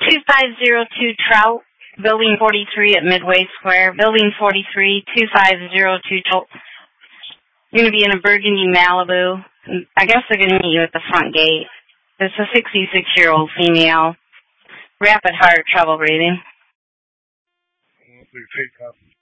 2502 Trout, Building 43 at Midway Square. Building 43, 2502 Trout. You're going to be in a burgundy Malibu. I guess they're going to meet you at the front gate. It's a 66-year-old female. Rapid heart trouble breathing. Take